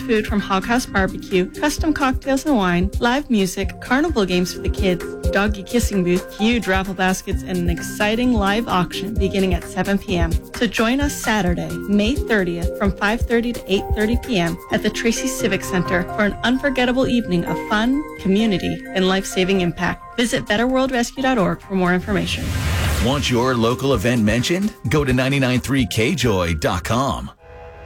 food from Hog House Barbecue, custom cocktails and wine, live music, carnival games for the kids, doggy kissing booth, huge raffle baskets, and an exciting live auction beginning at 7 p.m. So join us Saturday, May 30th from 5:30 to 8:30 p.m. at the Tracy Civic Center for an unforgettable evening of fun, community, and life-saving impact. Visit betterworldrescue.org for more information. Want your local event mentioned? Go to 993kjoy.com.